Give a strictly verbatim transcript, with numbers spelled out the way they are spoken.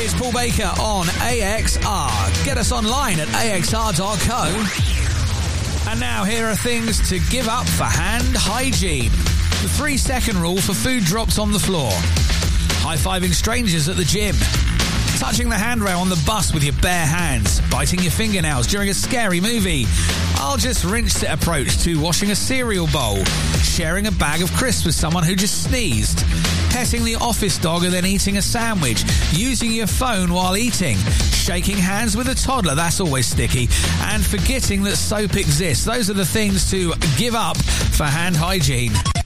It's Paul Baker on A X R. Get us online at A X R dot co. And now here are things to give up for hand hygiene. The three-second rule for food drops on the floor. High-fiving strangers at the gym. Touching the handrail on the bus with your bare hands. Biting your fingernails during a scary movie. I'll just rinse it approach to washing a cereal bowl. Sharing a bag of crisps with someone who just sneezed. Petting the office dog and then eating a sandwich. Using your phone while eating. Shaking hands with a toddler, that's always sticky. And forgetting that soap exists. Those are the things to give up for hand hygiene.